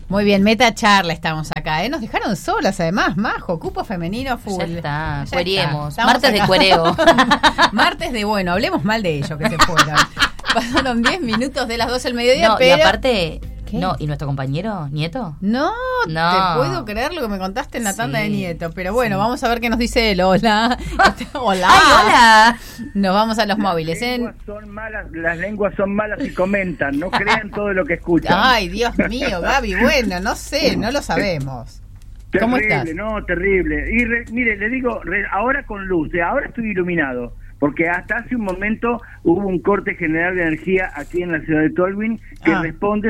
Muy bien, meta charla estamos acá, ¿eh? Nos dejaron solas además, majo, cupo femenino full. Ya está, Ya cueriemos. está. Martes Estamos de acá. cuereo. Martes de bueno, hablemos mal de ellos que se fueron. Pasaron 10 minutos de las 12 del mediodía, No, pero... y aparte... ¿Qué? No, ¿y nuestro compañero, Nieto? No, No. te puedo creer lo que me contaste en la tanda Sí, de Nieto. Pero bueno, sí. vamos a ver qué nos dice él. Hola. Hola. ¡Ay, hola! Nos vamos a los móviles. Las lenguas son malas y comentan, no crean todo lo que escuchan. Ay, Dios mío, Gaby, bueno, no sé, no lo sabemos. ¿Cómo Terrible, estás? no, terrible. Y mire, le digo, ahora con luz, ahora estoy iluminado, porque hasta hace un momento hubo un corte general de energía aquí en la ciudad de Tolwyn que responde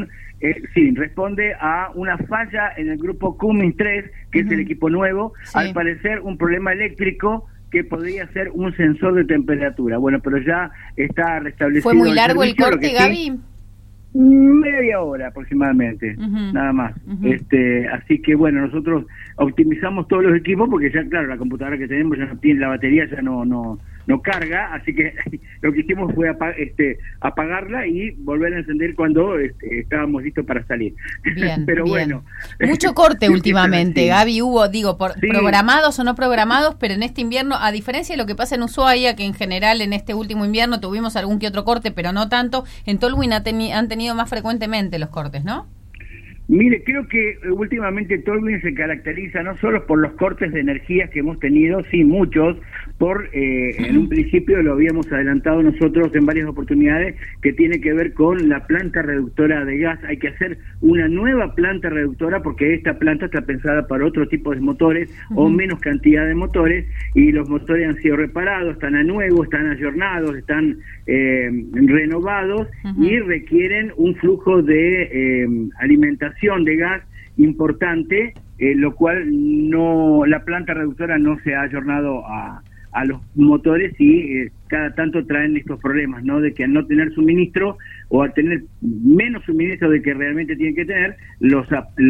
responde a una falla en el grupo Cummins 3, que es el equipo nuevo, Sí. al parecer un problema eléctrico que podría ser un sensor de temperatura. Bueno, pero ya está restablecido. ¿Fue muy largo el servicio, lo corte, que Gaby? media hora aproximadamente, nada más. Así que bueno, nosotros optimizamos todos los equipos porque ya claro, la computadora que tenemos ya no tiene la batería, ya no carga, así que lo que hicimos fue apagarla y volver a encender cuando estábamos listos para salir. Bien, pero bien. bueno, Mucho corte últimamente, sí. Gaby, hubo, digo, Sí. programados o no programados, pero en este invierno, a diferencia de lo que pasa en Ushuaia, que en general en este último invierno tuvimos algún que otro corte, pero no tanto, en Tolwyn han tenido más frecuentemente los cortes, ¿no? Mire, creo que últimamente Tolwyn se caracteriza no solo por los cortes de energía que hemos tenido, sí, muchos, en un principio lo habíamos adelantado nosotros en varias oportunidades, que tiene que ver con la planta reductora de gas. Hay que hacer una nueva planta reductora porque esta planta está pensada para otro tipo de motores o menos cantidad de motores, y los motores han sido reparados, están a nuevo, están ayornados, están renovados y requieren un flujo de alimentación de gas importante, lo cual la planta reductora no se ha ayornado a los motores y cada tanto traen estos problemas, ¿no? De que al no tener suministro o al tener menos suministro de que realmente tienen que tener, los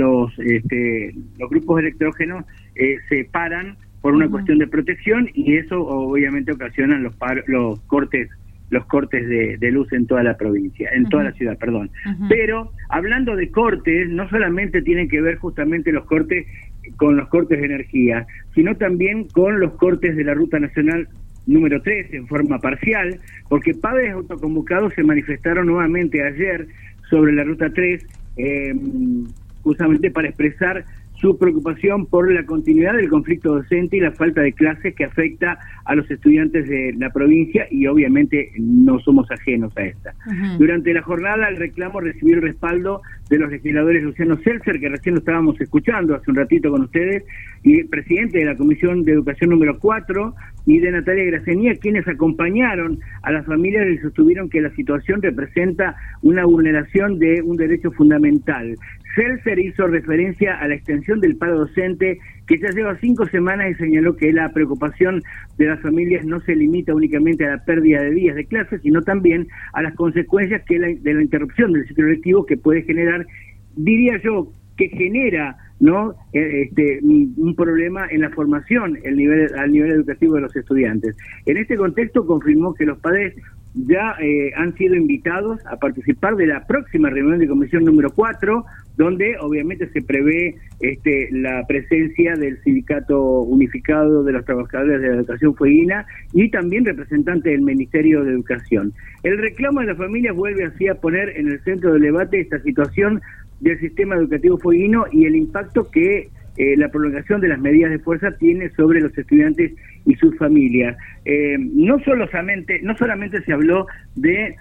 grupos electrógenos se paran por una cuestión de protección, y eso obviamente ocasiona los cortes de luz en toda la provincia, en toda la ciudad, perdón. Pero hablando de cortes, no solamente tienen que ver justamente los cortes con los cortes de energía, sino también con los cortes de la Ruta Nacional número 3 en forma parcial, porque padres autoconvocados se manifestaron nuevamente ayer sobre la Ruta 3, justamente para expresar su preocupación por la continuidad del conflicto docente y la falta de clases que afecta a los estudiantes de la provincia, y obviamente no somos ajenos a esta. Durante la jornada el reclamo recibió el respaldo de los legisladores Luciano Seltzer, que recién lo estábamos escuchando hace un ratito con ustedes, y el presidente de la Comisión de Educación número 4, y de Natalia Gracenía, quienes acompañaron a las familias y sostuvieron que la situación representa una vulneración de un derecho fundamental. Seltzer hizo referencia a la extensión del paro docente, que ya lleva 5 semanas, y señaló que la preocupación de las familias no se limita únicamente a la pérdida de días de clases, sino también a las consecuencias de la interrupción del ciclo lectivo que puede generar, diría yo, que genera, ¿no? Un problema en la formación, al nivel educativo de los estudiantes. En este contexto confirmó que los padres ya han sido invitados a participar de la próxima reunión de comisión número 4, donde obviamente se prevé la presencia del Sindicato Unificado de los Trabajadores de la Educación Fueguina y también representante del Ministerio de Educación. El reclamo de las familias vuelve así a poner en el centro del debate esta situación del sistema educativo fueguino y el impacto que la prolongación de las medidas de fuerza tiene sobre los estudiantes y sus familias. No solamente se habló de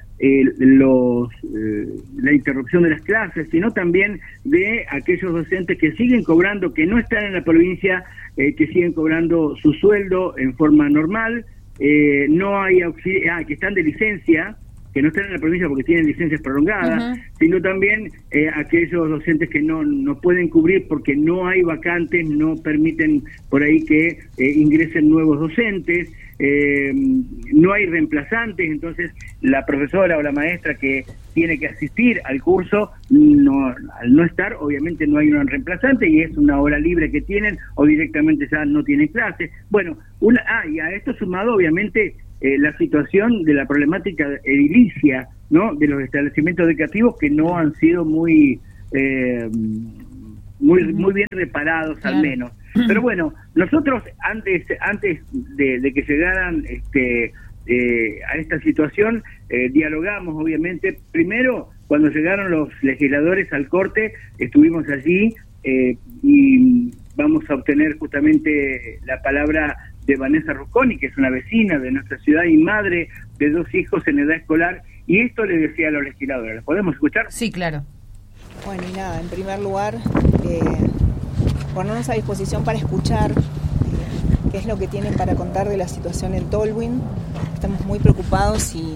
la interrupción de las clases, sino también de aquellos docentes que siguen cobrando, que no están en la provincia, que siguen cobrando su sueldo en forma normal, no hay que están de licencia, que no están en la provincia porque tienen licencias prolongadas, sino también aquellos docentes que no pueden cubrir porque no hay vacantes, no permiten por ahí que ingresen nuevos docentes, no hay reemplazantes, entonces la profesora o la maestra que tiene que asistir al curso, al no estar, obviamente no hay un reemplazante y es una hora libre que tienen o directamente ya no tienen clase. Bueno, y a esto sumado obviamente la situación de la problemática edilicia, ¿no? De los establecimientos educativos que no han sido muy muy bien reparados, al menos. Pero bueno, nosotros antes de que llegaran a esta situación, dialogamos, obviamente. Primero, cuando llegaron los legisladores al corte, estuvimos allí y vamos a obtener justamente la palabra de Vanessa Rusconi, que es una vecina de nuestra ciudad y madre de 2 hijos en edad escolar, y esto le decía a los legisladores. ¿Podemos escuchar? Sí, claro. Bueno, y nada, en primer lugar, ponernos a disposición para escuchar qué es lo que tienen para contar de la situación en Tolwyn. Estamos muy preocupados y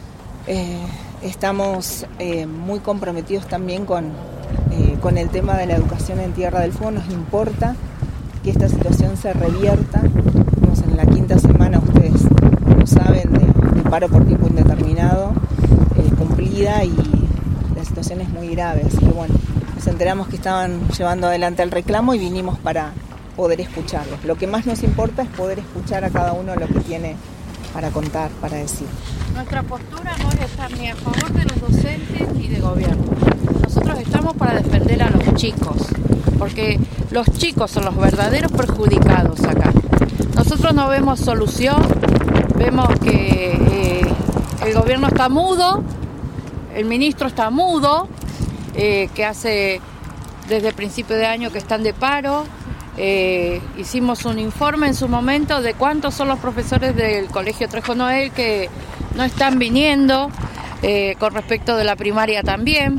estamos muy comprometidos también con el tema de la educación en Tierra del Fuego. Nos importa que esta situación se revierta. Estamos en la 5ª semana, ustedes lo saben, de paro por tiempo indeterminado cumplida, y la situación es muy grave. Así que bueno, nos enteramos que estaban llevando adelante el reclamo y vinimos para poder escucharlos. Lo que más nos importa es poder escuchar a cada uno lo que tiene para contar, para decir. Nuestra postura no es estar ni a favor de los docentes ni de gobierno. Nosotros estamos para defender a los chicos, porque los chicos son los verdaderos perjudicados acá. Nosotros no vemos solución, vemos que el gobierno está mudo, el ministro está mudo, que hace desde el principio de año que están de paro. Hicimos un informe en su momento de cuántos son los profesores del Colegio Trejo Noel que no están viniendo, con respecto de la primaria también.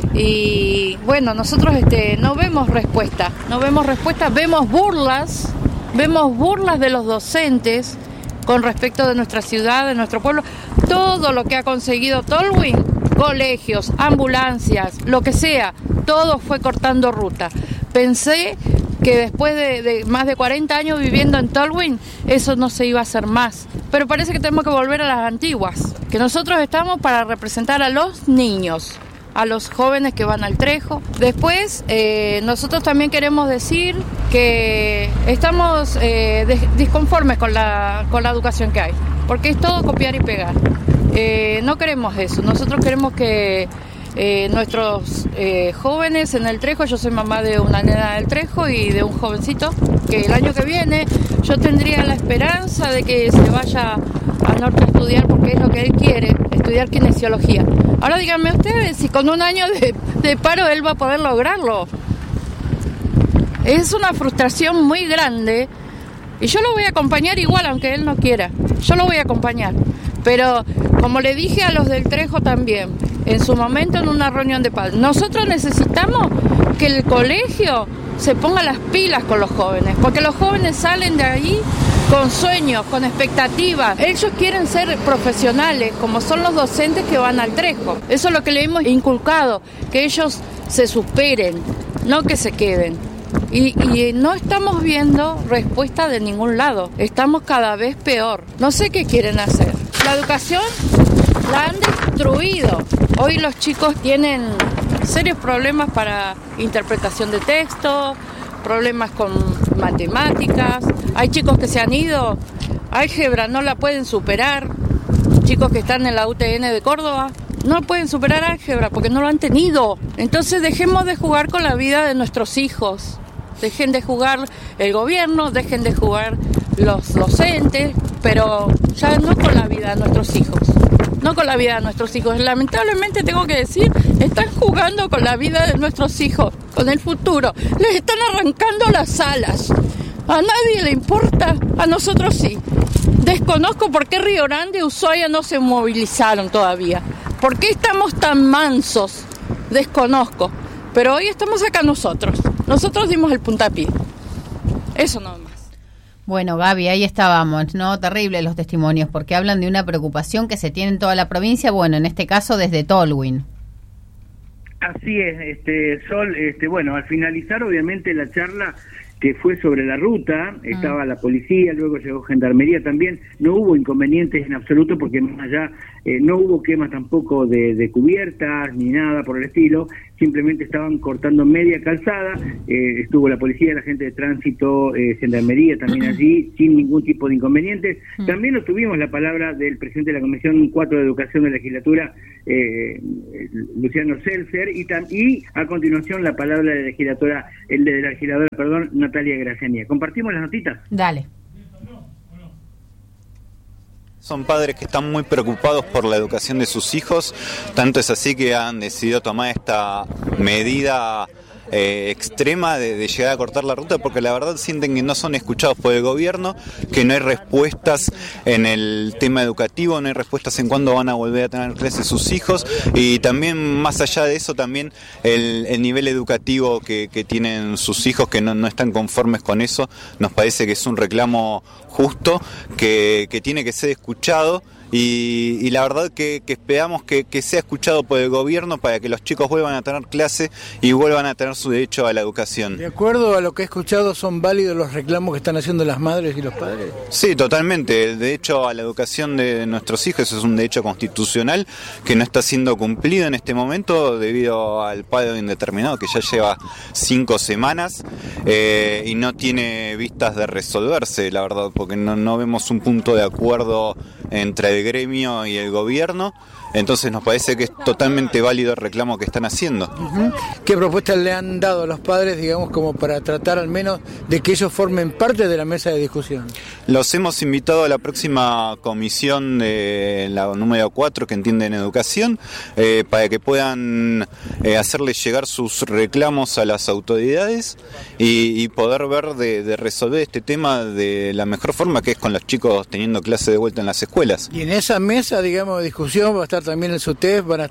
Y bueno, nosotros no vemos respuesta, vemos burlas de los docentes con respecto de nuestra ciudad, de nuestro pueblo. Todo lo que ha conseguido Tolwyn, colegios, ambulancias, lo que sea, todo fue cortando ruta. Pensé que después de más de 40 años viviendo en Tolwyn, eso no se iba a hacer más. Pero parece que tenemos que volver a las antiguas, que nosotros estamos para representar a los niños, a los jóvenes que van al Trejo. Después, nosotros también queremos decir que estamos disconformes con la educación que hay, porque es todo copiar y pegar. No queremos eso, nosotros queremos que nuestros jóvenes en el Trejo, yo soy mamá de una nena del Trejo y de un jovencito, que el año que viene yo tendría la esperanza de que se vaya a Norte a estudiar, porque es lo que él quiere, estudiar kinesiología. Ahora díganme ustedes si con un año de paro él va a poder lograrlo. Es una frustración muy grande y yo lo voy a acompañar igual, aunque él no quiera. Yo lo voy a acompañar. Pero como le dije a los del Trejo también, en su momento en una reunión de padres, nosotros necesitamos que el colegio se ponga las pilas con los jóvenes, porque los jóvenes salen de ahí con sueños, con expectativas. Ellos quieren ser profesionales, como son los docentes que van al Trejo. Eso es lo que le hemos inculcado, que ellos se superen, no que se queden. Y no estamos viendo respuesta de ningún lado. Estamos cada vez peor. No sé qué quieren hacer. La educación la han destruido. Hoy los chicos tienen serios problemas para interpretación de texto, problemas con matemáticas. Hay chicos que se han ido, álgebra no la pueden superar. Chicos que están en la UTN de Córdoba no pueden superar álgebra porque no lo han tenido. Entonces dejemos de jugar con la vida de nuestros hijos. Dejen de jugar el gobierno, dejen de jugar los docentes, pero ya no con la vida de nuestros hijos. No con la vida de nuestros hijos. Lamentablemente tengo que decir, están jugando con la vida de nuestros hijos, con el futuro. Les están arrancando las alas. A nadie le importa, a nosotros sí. Desconozco por qué Río Grande y Ushuaia no se movilizaron todavía. ¿Por qué estamos tan mansos? Desconozco. Pero hoy estamos acá nosotros. Nosotros dimos el puntapié. Eso no más. Bueno, Gaby, ahí estábamos, ¿no? Terrible los testimonios, porque hablan de una preocupación que se tiene en toda la provincia, bueno, en este caso desde Tolwyn. Así es, Sol, bueno, al finalizar obviamente la charla que fue sobre la ruta, estaba la policía, luego llegó Gendarmería también, no hubo inconvenientes en absoluto porque más allá no hubo quemas tampoco de cubiertas ni nada por el estilo, simplemente estaban cortando media calzada, estuvo la policía, la gente de tránsito, Gendarmería también allí, sin ningún tipo de inconvenientes. También obtuvimos la palabra del presidente de la Comisión 4 de Educación de la Legislatura, Luciano Seltzer, y a continuación la palabra de la legisladora, Natalia Graciani. ¿Compartimos las notitas? Dale. Son padres que están muy preocupados por la educación de sus hijos, tanto es así que han decidido tomar esta medida extrema de llegar a cortar la ruta, porque la verdad sienten que no son escuchados por el gobierno, que no hay respuestas en el tema educativo, no hay respuestas en cuándo van a volver a tener clases sus hijos, y también más allá de eso también el nivel educativo que tienen sus hijos, que no están conformes con eso. Nos parece que es un reclamo justo, que tiene que ser escuchado. Y la verdad que esperamos que sea escuchado por el gobierno para que los chicos vuelvan a tener clase y vuelvan a tener su derecho a la educación. De acuerdo a lo que he escuchado, ¿son válidos los reclamos que están haciendo las madres y los padres? Sí, totalmente. El derecho a la educación de nuestros hijos es un derecho constitucional que no está siendo cumplido en este momento debido al paro indeterminado que ya lleva 5 semanas y no tiene vistas de resolverse, la verdad, porque no vemos un punto de acuerdo entre el gremio y el gobierno. Entonces nos parece que es totalmente válido el reclamo que están haciendo. ¿Qué propuestas le han dado a los padres, digamos, como para tratar al menos de que ellos formen parte de la mesa de discusión? Los hemos invitado a la próxima comisión de la número 4 que entiende en educación, para que puedan hacerles llegar sus reclamos a las autoridades y poder ver de resolver este tema de la mejor forma, que es con los chicos teniendo clase de vuelta en las escuelas. Y en esa mesa, digamos, de discusión va a estar también el SUTEF, va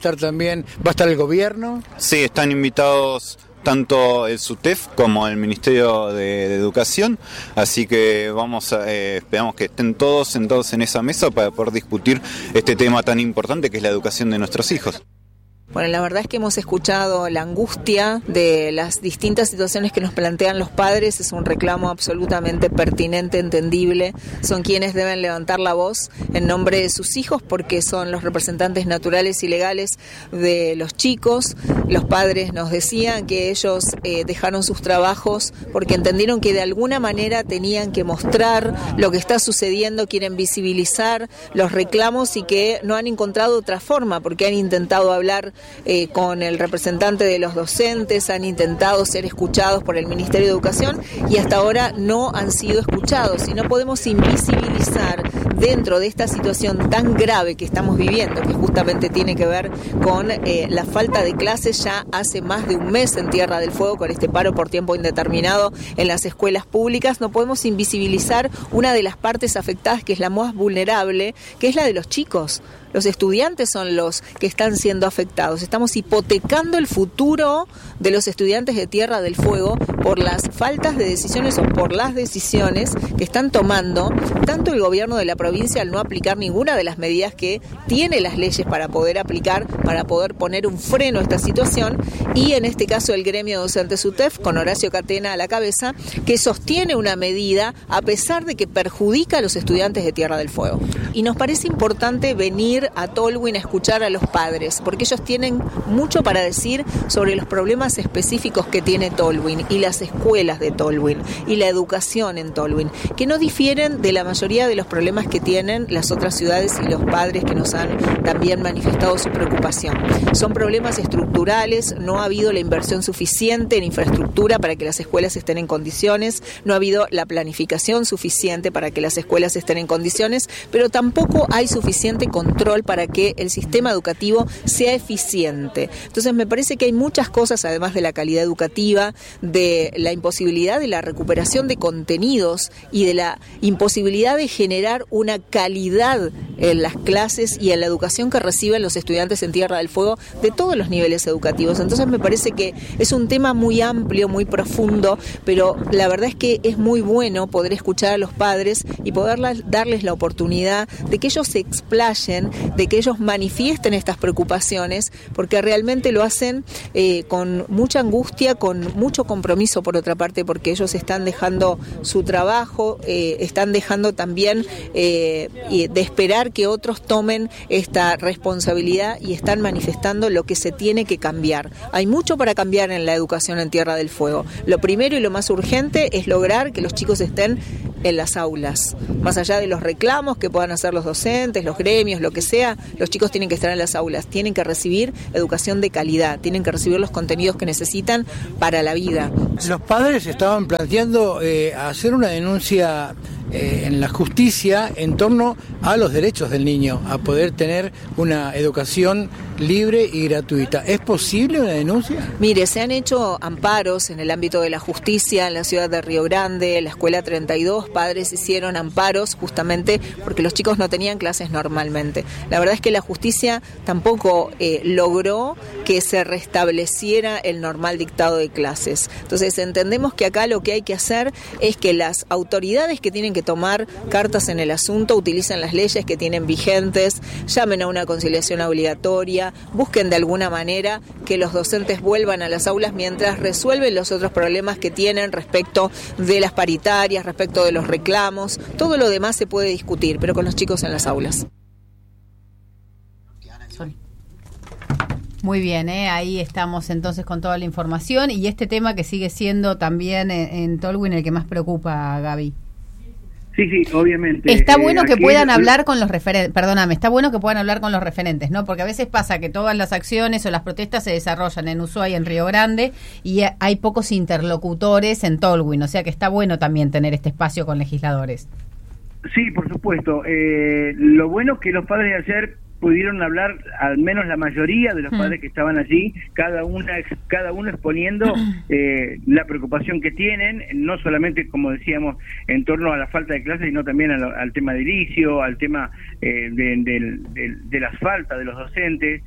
a estar el gobierno. Sí, están invitados tanto el SUTEF como el Ministerio de Educación, así que esperamos que estén todos sentados en esa mesa para poder discutir este tema tan importante que es la educación de nuestros hijos. Bueno, la verdad es que hemos escuchado la angustia de las distintas situaciones que nos plantean los padres. Es un reclamo absolutamente pertinente, entendible. Son quienes deben levantar la voz en nombre de sus hijos porque son los representantes naturales y legales de los chicos. Los padres nos decían que ellos dejaron sus trabajos porque entendieron que de alguna manera tenían que mostrar lo que está sucediendo, quieren visibilizar los reclamos y que no han encontrado otra forma porque han intentado hablar con el representante de los docentes, han intentado ser escuchados por el Ministerio de Educación y hasta ahora no han sido escuchados. Y no podemos invisibilizar dentro de esta situación tan grave que estamos viviendo, que justamente tiene que ver con la falta de clases ya hace más de un mes en Tierra del Fuego, con este paro por tiempo indeterminado en las escuelas públicas. No podemos invisibilizar una de las partes afectadas, que es la más vulnerable, que es la de los chicos. Los estudiantes son los que están siendo afectados. Estamos hipotecando el futuro de los estudiantes de Tierra del Fuego por las faltas de decisiones o por las decisiones que están tomando tanto el gobierno de la provincia al no aplicar ninguna de las medidas que tiene las leyes para poder aplicar, para poder poner un freno a esta situación, y en este caso el gremio docente SUTEF, con Horacio Catena a la cabeza, que sostiene una medida a pesar de que perjudica a los estudiantes de Tierra del Fuego. Y nos parece importante venir a Tolwyn a escuchar a los padres, porque ellos tienen mucho para decir sobre los problemas específicos que tiene Tolwyn y las escuelas de Tolwyn y la educación en Tolwyn, que no difieren de la mayoría de los problemas que tienen las otras ciudades y los padres que nos han también manifestado su preocupación. Son problemas estructurales, no ha habido la inversión suficiente en infraestructura para que las escuelas estén en condiciones, no ha habido la planificación suficiente para que las escuelas estén en condiciones, pero tampoco hay suficiente control para que el sistema educativo sea eficiente. Entonces me parece que hay muchas cosas, además de la calidad educativa, de la imposibilidad de la recuperación de contenidos y de la imposibilidad de generar una calidad en las clases y en la educación que reciben los estudiantes en Tierra del Fuego de todos los niveles educativos. Entonces me parece que es un tema muy amplio, muy profundo, pero la verdad es que es muy bueno poder escuchar a los padres y poder darles la oportunidad de que ellos se explayen, de que ellos manifiesten estas preocupaciones, porque realmente lo hacen con mucha angustia, con mucho compromiso por otra parte, porque ellos están dejando su trabajo, están dejando también de esperar que otros tomen esta responsabilidad y están manifestando lo que se tiene que cambiar. Hay mucho para cambiar en la educación en Tierra del Fuego. Lo primero y lo más urgente es lograr que los chicos estén en las aulas. Más allá de los reclamos que puedan hacer los docentes, los gremios, lo que sea, los chicos tienen que estar en las aulas, tienen que recibir educación de calidad, tienen que recibir los contenidos que necesitan para la vida. Los padres estaban planteando hacer una denuncia en la justicia en torno a los derechos del niño, a poder tener una educación libre y gratuita. ¿Es posible una denuncia? Mire, se han hecho amparos en el ámbito de la justicia en la ciudad de Río Grande, en la escuela 32, padres hicieron amparos justamente porque los chicos no tenían clases normalmente. La verdad es que la justicia tampoco logró que se restableciera el normal dictado de clases. Entonces entendemos que acá lo que hay que hacer es que las autoridades que tienen que tomar cartas en el asunto utilicen las leyes que tienen vigentes, llamen a una conciliación obligatoria, busquen de alguna manera que los docentes vuelvan a las aulas mientras resuelven los otros problemas que tienen respecto de las paritarias, respecto de los reclamos. Todo lo demás se puede discutir, pero con los chicos en las aulas. Muy bien, ahí estamos entonces con toda la información y este tema que sigue siendo también en Tolwyn el que más preocupa, Gaby. Sí, obviamente. Está bueno que puedan hablar con los referentes, está bueno que puedan hablar con los referentes, ¿no? Porque a veces pasa que todas las acciones o las protestas se desarrollan en Ushuaia, en Río Grande, y hay pocos interlocutores en Tolwyn, o sea que está bueno también tener este espacio con legisladores. Sí, por supuesto. Lo bueno es que los padres de ayer pudieron hablar, al menos la mayoría de los padres que estaban allí, cada uno exponiendo la preocupación que tienen, no solamente, como decíamos, en torno a la falta de clases, sino también al tema de edilicio, al tema de las faltas de los docentes,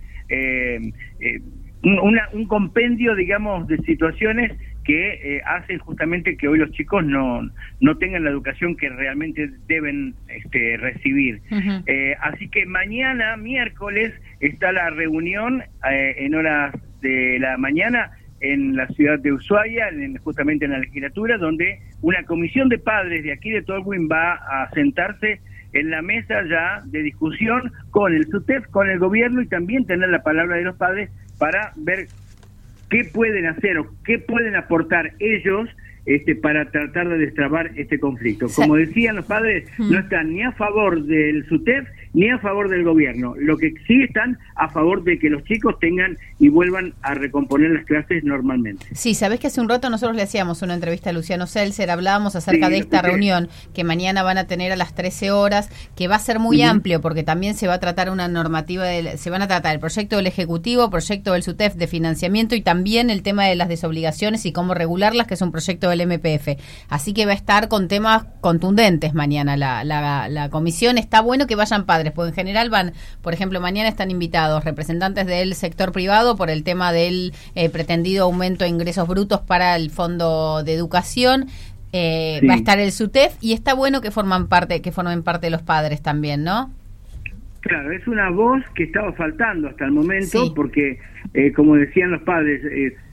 un compendio, digamos, de situaciones que hacen justamente que hoy los chicos no tengan la educación que realmente deben recibir. Uh-huh. Así que mañana, miércoles, está la reunión en horas de la mañana en la ciudad de Ushuaia, justamente en la legislatura, donde una comisión de padres de aquí de Tolwyn va a sentarse en la mesa ya de discusión con el SUTEF, con el gobierno, y también tener la palabra de los padres para ver qué pueden hacer o qué pueden aportar ellos para tratar de destrabar este conflicto. Como decían los padres, no están ni a favor del SUTEF ni a favor del gobierno. Lo que sí están a favor de que los chicos tengan y vuelvan a recomponer las clases normalmente. Sí, sabés que hace un rato nosotros le hacíamos una entrevista a Luciano Seltzer, hablábamos acerca de esta reunión que mañana van a tener a las 13 horas, que va a ser muy amplio porque también se va a tratar una normativa, se van a tratar el proyecto del Ejecutivo, proyecto del SUTEF de financiamiento y también el tema de las desobligaciones y cómo regularlas, que es un proyecto del MPF. Así que va a estar con temas contundentes mañana la comisión. Está bueno que vayan padres, porque en general van, por ejemplo, mañana están invitados representantes del sector privado por el tema del pretendido aumento de ingresos brutos para el Fondo de Educación. Va a estar el SUTEF y está bueno que formen parte de los padres también, ¿no? Claro, es una voz que estaba faltando hasta el momento, porque como decían los padres,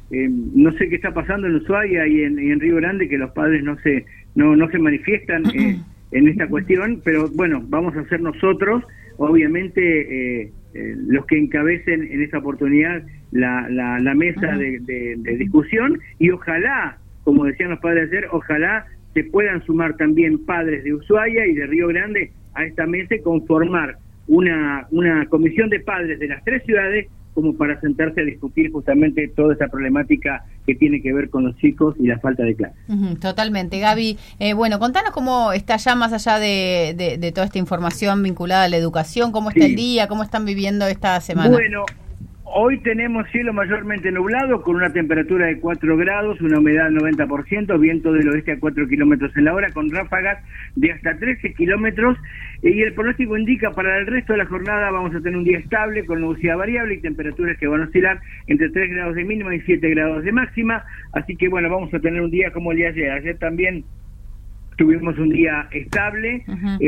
no sé qué está pasando en Ushuaia y en Río Grande, que los padres no se manifiestan en esta cuestión, pero bueno, vamos a ser nosotros, obviamente, los que encabecen en esta oportunidad la mesa de discusión, y ojalá, como decían los padres ayer, ojalá se puedan sumar también padres de Ushuaia y de Río Grande a esta mesa y conformar una comisión de padres de las tres ciudades como para sentarse a discutir justamente toda esta problemática que tiene que ver con los chicos y la falta de clases. Totalmente. Gaby, bueno, contanos cómo está ya más allá de toda esta información vinculada a la educación, cómo está el día, cómo están viviendo esta semana. Bueno, hoy tenemos cielo mayormente nublado con una temperatura de 4 grados, una humedad 90%, viento del oeste a 4 kilómetros en la hora, con ráfagas de hasta 13 kilómetros, y el pronóstico indica para el resto de la jornada vamos a tener un día estable con nubosidad variable y temperaturas que van a oscilar entre 3 grados de mínima y 7 grados de máxima, así que bueno, vamos a tener un día como el día de ayer. Ayer también tuvimos un día estable,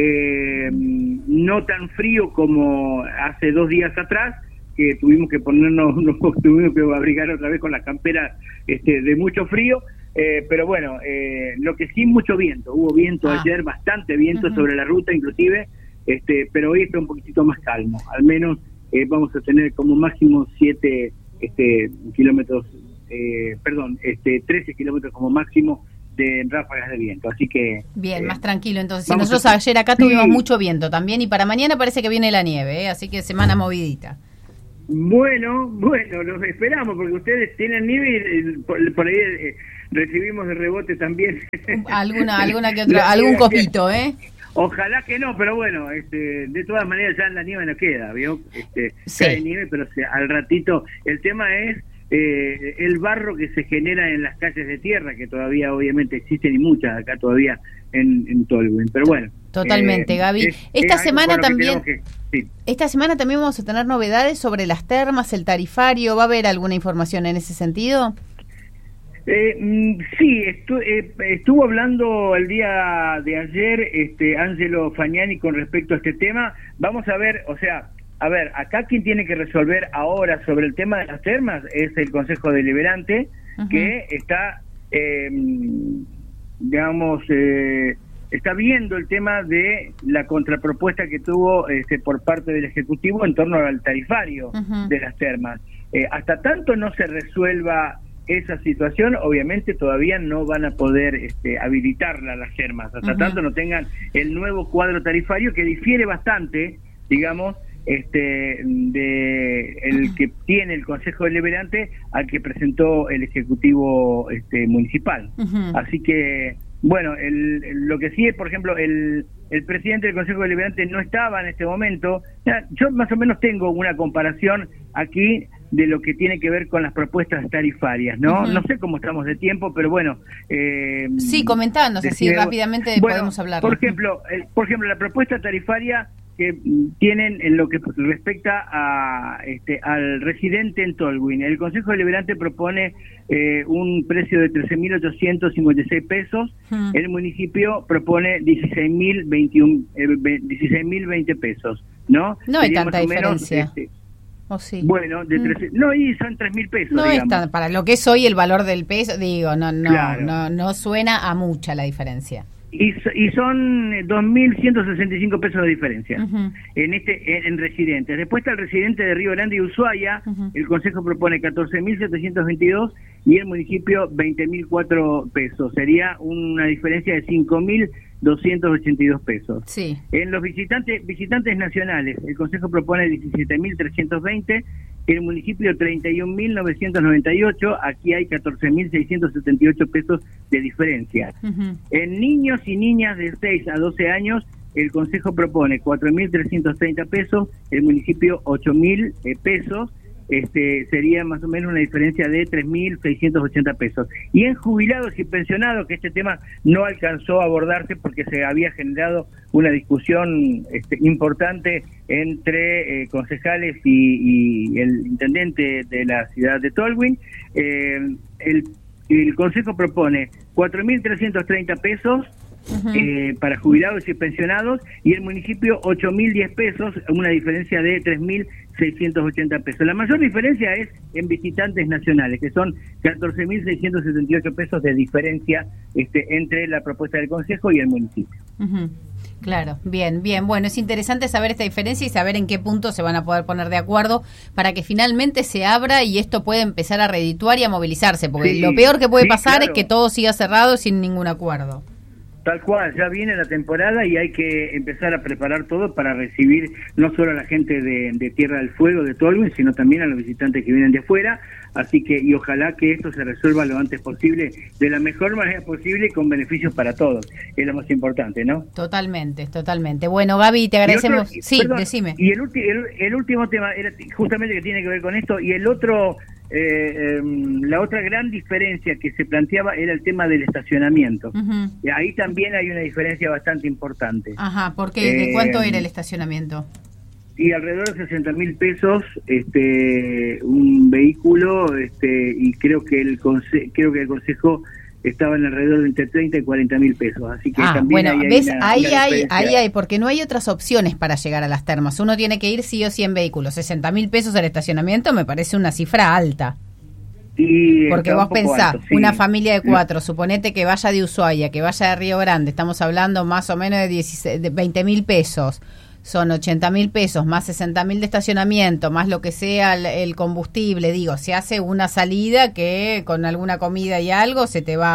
no tan frío como hace 2 días atrás, que tuvimos que tuvimos que abrigar otra vez con la campera de mucho frío, pero bueno, lo que sí, mucho viento, hubo viento ayer, bastante viento sobre la ruta inclusive, pero hoy está un poquitito más calmo, al menos vamos a tener como máximo 7 kilómetros, 13 kilómetros como máximo de ráfagas de viento. Así que... Bien, más tranquilo. Entonces, si vamos nosotros ayer acá tuvimos Sí. mucho viento también, y para mañana parece que viene la nieve, así que semana movidita. Bueno, los esperamos, porque ustedes tienen nieve y por ahí recibimos de rebote también. Alguna que otra, algún copito, ¿eh? Ojalá que no, pero bueno, de todas maneras ya la nieve no queda, ¿vio? Sí. Cae nieve, pero al ratito. El tema es el barro que se genera en las calles de tierra, que todavía obviamente existen y muchas acá todavía en Tolwyn, pero bueno. Totalmente, Gaby. Esta algo semana por lo que también... tenemos sí. Esta semana también vamos a tener novedades sobre las termas, el tarifario. ¿Va a haber alguna información en ese sentido? Sí, estuvo hablando el día de ayer Angelo Fagnani con respecto a este tema. Vamos a ver, acá quien tiene que resolver ahora sobre el tema de las termas es el Consejo Deliberante, que está, está viendo el tema de la contrapropuesta que tuvo por parte del Ejecutivo en torno al tarifario de las termas. Hasta tanto no se resuelva esa situación, obviamente todavía no van a poder habilitarla las termas, hasta tanto no tengan el nuevo cuadro tarifario, que difiere bastante, digamos, de el que tiene el Consejo Deliberante al que presentó el Ejecutivo municipal. Así que, bueno, lo que sí es, por ejemplo, el presidente del Consejo Deliberante no estaba en este momento. Yo más o menos tengo una comparación aquí de lo que tiene que ver con las propuestas tarifarias, ¿no? No sé cómo estamos de tiempo, pero bueno... sí, comentanos, así rápidamente podemos hablar. Por ejemplo, la propuesta tarifaria que tienen en lo que respecta a al residente en Tolwyn. El Consejo Deliberante propone un precio de 13.856 pesos, el municipio propone 16.020 pesos, ¿no? No hay Sería tanta más o menos, diferencia. ¿O sí? Bueno, no, y son 3.000 pesos, no digamos. Es tan, para lo que es hoy el valor del peso, digo, Claro. no suena a mucha la diferencia. Y son 2.165 pesos de diferencia en residentes. Después está el residente de Río Grande y Ushuaia. El Consejo propone 14.722 y el municipio 20.004 pesos. Sería una diferencia de 5.282 pesos. Sí. En los visitantes nacionales, el Consejo propone 17.320, el municipio 31.998, aquí hay 14.678 pesos de diferencia. En niños y niñas de 6 a 12 años, el Consejo propone 4.330 pesos, el municipio 8.000 pesos, sería más o menos una diferencia de 3.680 pesos. Y en jubilados y pensionados, que este tema no alcanzó a abordarse porque se había generado una discusión importante entre concejales y el intendente de la ciudad de Tolwyn, el Consejo propone 4.330 pesos para jubilados y pensionados, y el municipio 8.010 pesos, una diferencia de 3.680 pesos. La mayor diferencia es en visitantes nacionales, que son 14.678 pesos de diferencia entre la propuesta del Consejo y el municipio. Claro, bien. Bueno, es interesante saber esta diferencia y saber en qué punto se van a poder poner de acuerdo para que finalmente se abra y esto pueda empezar a redituar y a movilizarse, porque lo peor que puede pasar es que todo siga cerrado sin ningún acuerdo. Tal cual, ya viene la temporada y hay que empezar a preparar todo para recibir no solo a la gente de Tierra del Fuego, de Tolwyn, sino también a los visitantes que vienen de fuera. Así que, y ojalá que esto se resuelva lo antes posible, de la mejor manera posible y con beneficios para todos. Es lo más importante, ¿no? Totalmente. Bueno, Gaby, te agradecemos. Perdón, decime. Y el último tema era justamente que tiene que ver con esto, y el otro... la otra gran diferencia que se planteaba era el tema del estacionamiento. Y ahí también hay una diferencia bastante importante. Ajá, ¿por qué? ¿De cuánto era el estacionamiento? Y alrededor de 60.000 pesos un vehículo, y creo que el Consejo estaba en alrededor de entre 30 y 40.000 pesos, así que también bueno, ves, ahí hay, porque no hay otras opciones para llegar a las termas. Uno tiene que ir sí o sí en vehículos. 60.000 pesos el estacionamiento me parece una cifra alta. Y porque vos pensás, alto, una familia de 4, suponete que vaya de Ushuaia, que vaya de Río Grande, estamos hablando más o menos de 20.000 pesos. Son 80.000 pesos más 60.000 de estacionamiento, más lo que sea el combustible. Digo, se hace una salida que con alguna comida y algo se te va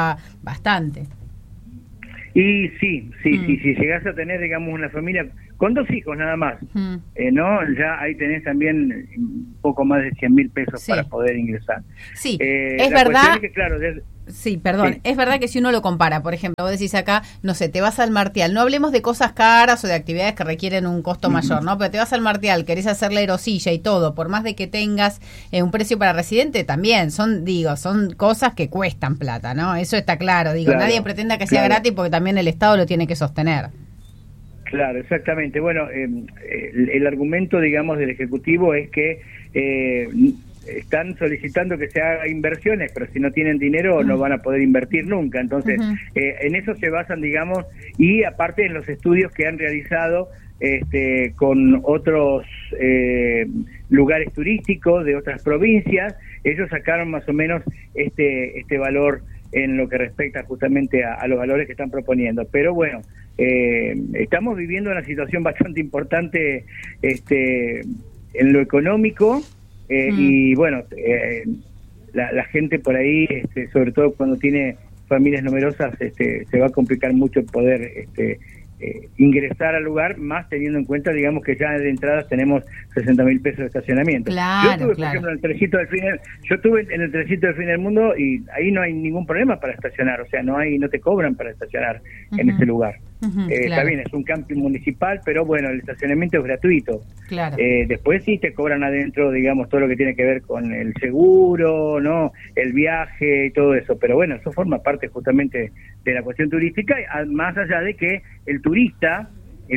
bastante. Y sí, si llegás a tener, digamos, una familia con 2 hijos nada más, ¿no? Ya ahí tenés también un poco más de 100.000 pesos para poder ingresar. Sí, es verdad. Es que, claro, sí, perdón, es verdad que si uno lo compara, por ejemplo, vos decís acá, no sé, te vas al Martial, no hablemos de cosas caras o de actividades que requieren un costo mayor, ¿no? Pero te vas al Martial, querés hacer la aerosilla y todo, por más de que tengas un precio para residente, también son cosas que cuestan plata, ¿no? Eso está claro, nadie pretenda que sea gratis porque también el Estado lo tiene que sostener. Claro, exactamente. Bueno, el argumento, digamos, del Ejecutivo es que están solicitando que se haga inversiones, pero si no tienen dinero no van a poder invertir nunca. Entonces, en eso se basan, digamos, y aparte en los estudios que han realizado con otros lugares turísticos de otras provincias, ellos sacaron más o menos este valor en lo que respecta justamente a los valores que están proponiendo. Pero bueno, estamos viviendo una situación bastante importante en lo económico, y bueno, la gente por ahí, sobre todo cuando tiene familias numerosas, se va a complicar mucho poder ingresar al lugar, más teniendo en cuenta, digamos, que ya de entradas tenemos 60.000 pesos de estacionamiento. Claro, yo estuve, por ejemplo, en el trencito del fin del mundo, y ahí no hay ningún problema para estacionar, o sea, no te cobran para estacionar en ese lugar. Está bien, es un camping municipal, pero bueno, el estacionamiento es gratuito. Claro. Después sí te cobran adentro, digamos, todo lo que tiene que ver con el seguro, ¿no? El viaje y todo eso, pero bueno, eso forma parte justamente de la cuestión turística, más allá de que el turista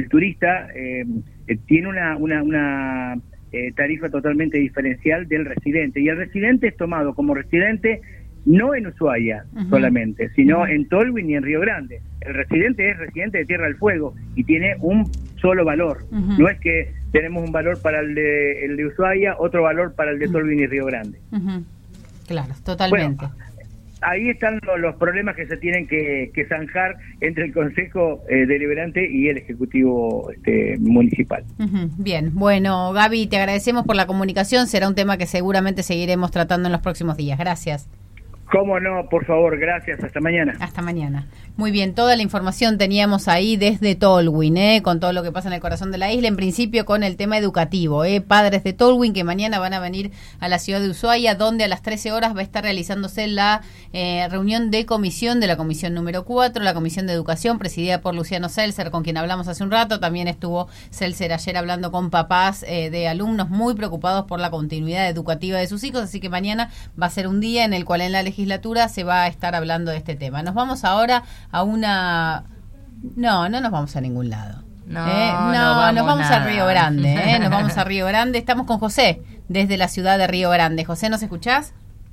tiene una tarifa totalmente diferencial del residente, y el residente es tomado como residente no en Ushuaia solamente, sino en Tolwyn y en Río Grande. El residente es residente de Tierra del Fuego y tiene un solo valor. No es que tenemos un valor para el de Ushuaia, otro valor para el de Tolwyn y Río Grande. Claro, totalmente. Bueno, ahí están los problemas que se tienen que zanjar entre el Consejo Deliberante y el Ejecutivo Municipal. Bien, bueno, Gaby, te agradecemos por la comunicación. Será un tema que seguramente seguiremos tratando en los próximos días. Gracias. Cómo no, por favor, gracias, hasta mañana. Hasta mañana. Muy bien, toda la información teníamos ahí desde Tolwyn, con todo lo que pasa en el corazón de la isla, en principio con el tema educativo, padres de Tolwyn que mañana van a venir a la ciudad de Ushuaia, donde a las 13 horas va a estar realizándose la reunión de comisión de la comisión número 4, la comisión de educación, presidida por Luciano Seltzer, con quien hablamos hace un rato. También estuvo Seltzer ayer hablando con papás de alumnos muy preocupados por la continuidad educativa de sus hijos, así que mañana va a ser un día en el cual en la legislatura se va a estar hablando de este tema. Nos vamos ahora a una... No nos vamos a ningún lado. No nos vamos a Río Grande. Nos vamos a Río Grande. Estamos con José, desde la ciudad de Río Grande. José, ¿nos escuchás?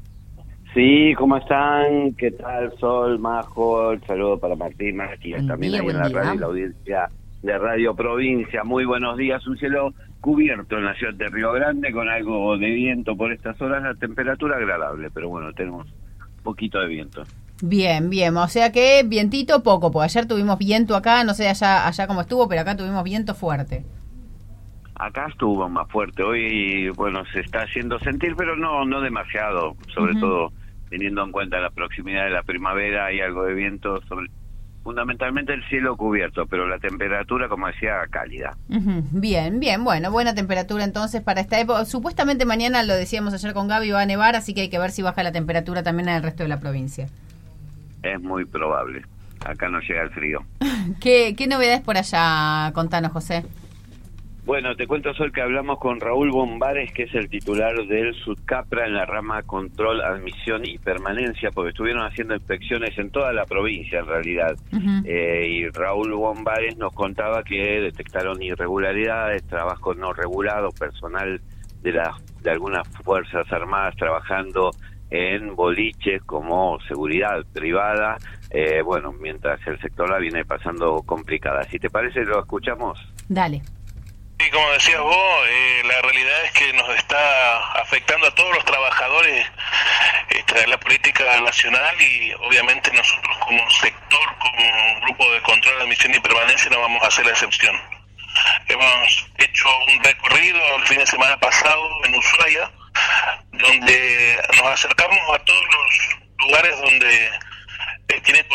Sí, ¿cómo están? ¿Qué tal, Sol, Majo? El saludo para Martín, Marquías, también ahí en la radio, la audiencia de Radio Provincia. Muy buenos días. Un cielo cubierto en la ciudad de Río Grande, con algo de viento por estas horas. La temperatura agradable, pero bueno, tenemos un poquito de viento. Bien, o sea que vientito poco, porque ayer tuvimos viento acá, no sé allá cómo estuvo, pero acá tuvimos viento fuerte. Acá estuvo más fuerte, hoy bueno, se está haciendo sentir, pero no demasiado, sobre todo teniendo en cuenta la proximidad de la primavera. Hay algo de viento, fundamentalmente el cielo cubierto, pero la temperatura, como decía, cálida. Bien, bueno, buena temperatura entonces para esta época. Supuestamente mañana, lo decíamos ayer con Gaby, va a nevar, así que hay que ver si baja la temperatura también en el resto de la provincia. Es muy probable. Acá no llega el frío. ¿Qué novedades por allá? Contanos, José. Bueno, te cuento, Sol, que hablamos con Raúl Bombares, que es el titular del Sudcapra en la rama Control, Admisión y Permanencia, porque estuvieron haciendo inspecciones en toda la provincia, en realidad. Y Raúl Bombares nos contaba que detectaron irregularidades, trabajo no regulado, personal de algunas Fuerzas Armadas trabajando en boliches como seguridad privada, bueno, mientras el sector la viene pasando complicada. Si te parece, lo escuchamos. Dale. Sí, como decías vos, la realidad es que nos está afectando a todos los trabajadores de la política nacional, y obviamente nosotros como sector, como grupo de control, admisión y permanencia, no vamos a hacer la excepción. Hemos hecho un recorrido el fin de semana pasado en Ushuaia, donde nos acercamos a todos los lugares donde tiene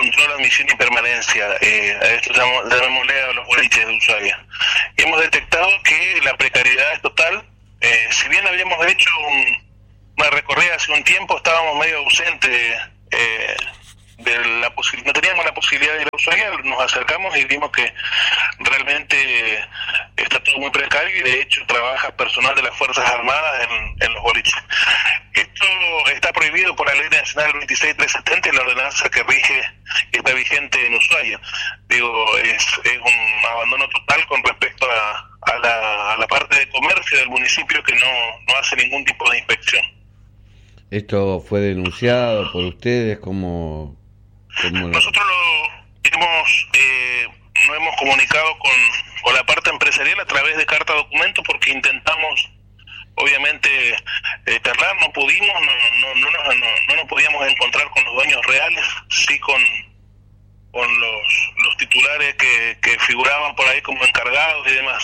admisión y permanencia, a esto llamémosle a los boliches de Ushuaia. Y hemos detectado que la precariedad es total. Si bien habíamos hecho una recorrida hace un tiempo, estábamos medio ausentes no teníamos la posibilidad de ir a Ushuaia. Nos acercamos y vimos que realmente está todo muy precario, y de hecho trabaja personal de las Fuerzas Armadas en los boliches. Esto está prohibido por la Ley Nacional 26370 y la ordenanza que rige, que está vigente en Ushuaia. Digo, es un abandono total con respecto a la parte de comercio del municipio, que no hace ningún tipo de inspección. ¿Esto fue denunciado por ustedes? ¿Cómo Nosotros nos hemos comunicado con la parte empresarial a través de carta documento, porque intentamos, obviamente, charlar, no pudimos, no nos podíamos encontrar con los dueños reales, sí con los titulares que figuraban por ahí como encargados y demás.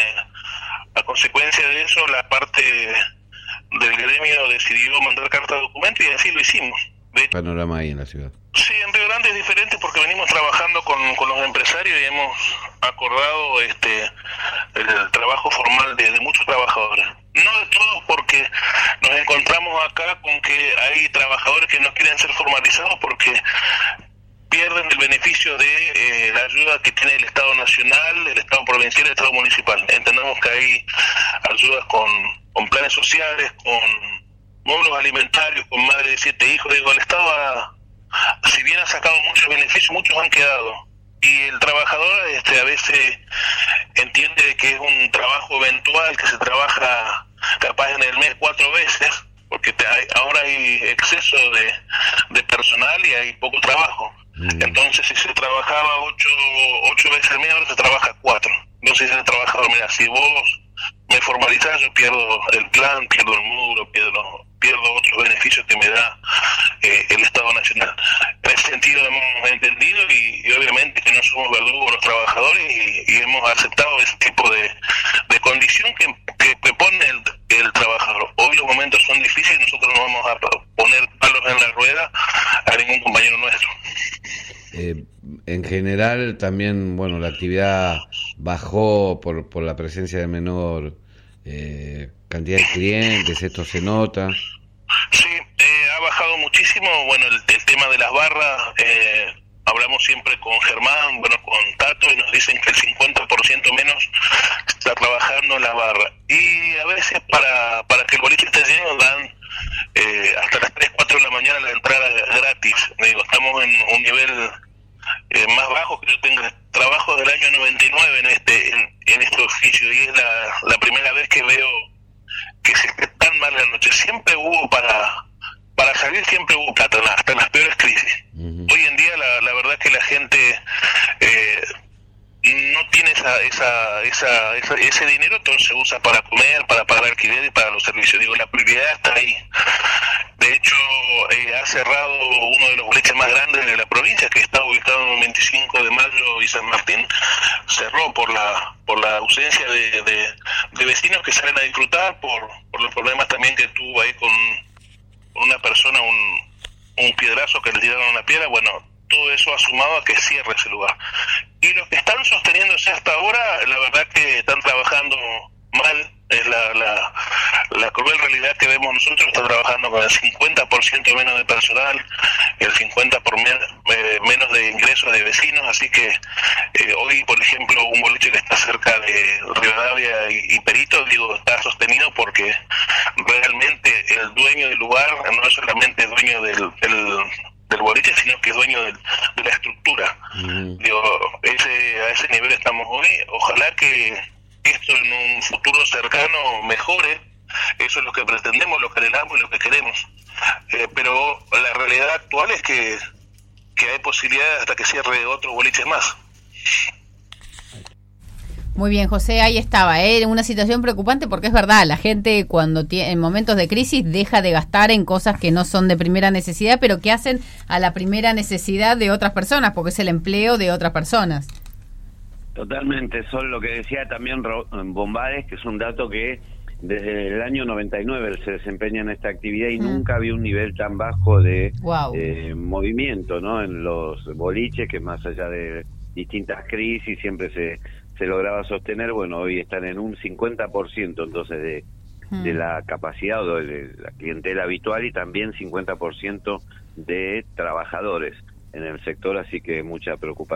A consecuencia de eso, la parte del gremio decidió mandar carta de documento, y así lo hicimos. Panorama ahí en la ciudad. Sí, en Río Grande es diferente porque venimos trabajando con los empresarios y hemos acordado el trabajo formal de muchos trabajadores. No de todos, porque nos encontramos acá con que hay trabajadores que no quieren ser formalizados porque pierden el beneficio de la ayuda que tiene el Estado Nacional, el Estado Provincial y el Estado Municipal. Entendemos que hay ayudas con planes sociales, con módulos alimentarios, con más de 7 hijos. Digo, el Estado, si bien ha sacado muchos beneficios, muchos han quedado. Y el trabajador a veces entiende que es un trabajo eventual, que se trabaja capaz en el mes 4 veces, porque ahora hay exceso de personal y hay poco trabajo. Entonces, si se trabajaba 8 veces al mes, ahora se trabaja 4. Entonces, el trabajador, mira, si vos me formalizás, yo pierdo el plan, pierdo el módulo, pierdo otros beneficios que me da el Estado Nacional. En ese sentido hemos entendido y obviamente que no somos verdugos los trabajadores, y hemos aceptado ese tipo de condición que pone el trabajador. Hoy los momentos son difíciles, nosotros no vamos a poner palos en la rueda a ningún compañero nuestro. En general también, bueno, la actividad bajó por la presencia de menor cantidad de clientes, esto se nota. Sí, ha bajado muchísimo. Bueno, el tema de las barras, hablamos siempre con Germán, con Tato, y nos dicen que el 50% menos está trabajando en la barra. Y a veces para que el boliche esté lleno dan hasta las 3, 4 de la mañana la entrada gratis. Digo, estamos en un nivel más bajo que yo tengo. Trabajo del año 99 en este oficio, y es la primera vez que veo que se esté tan mal la noche. Siempre hubo para salir, siempre hubo plata, hasta en las peores crisis. Hoy en día la verdad es que la gente no tiene ese dinero, entonces se usa para comer, para pagar alquiler y para los servicios. Digo, la prioridad está ahí. De hecho, ha cerrado uno de los boliches más grandes de la provincia, que está ubicado en el 25 de Mayo y San Martín. Cerró por la ausencia de vecinos que salen a disfrutar, por los problemas también que tuvo ahí con una persona, un piedrazo que le tiraron una piedra. Bueno, todo eso ha sumado a que cierre ese lugar. Y los que están sosteniéndose hasta ahora, la verdad que están trabajando mal. Es la cruel realidad que vemos nosotros. Está trabajando con el 50% menos de personal, el 50% menos de ingresos de vecinos. Así que hoy, por ejemplo, un boliche que está cerca de Rivadavia y Perito, digo, está sostenido porque realmente el dueño del lugar no es solamente dueño del boliche, sino que es dueño de la estructura. Digo, a ese nivel estamos hoy. Ojalá que esto en un futuro cercano mejore. Eso es lo que pretendemos, lo que anhelamos y lo que queremos. Pero la realidad actual es que hay posibilidades hasta que cierre otros boliches más. Muy bien, José, ahí estaba, una situación preocupante, porque es verdad, la gente cuando en momentos de crisis deja de gastar en cosas que no son de primera necesidad, pero que hacen a la primera necesidad de otras personas, porque es el empleo de otras personas. Totalmente, Sol, lo que decía también Bombares, que es un dato que desde el año 99 se desempeña en esta actividad y nunca había un nivel tan bajo de movimiento, ¿no? En los boliches, que más allá de distintas crisis siempre se lograba sostener. Bueno, hoy están en un 50% entonces de la capacidad o de la clientela habitual, y también 50% de trabajadores en el sector, así que mucha preocupación.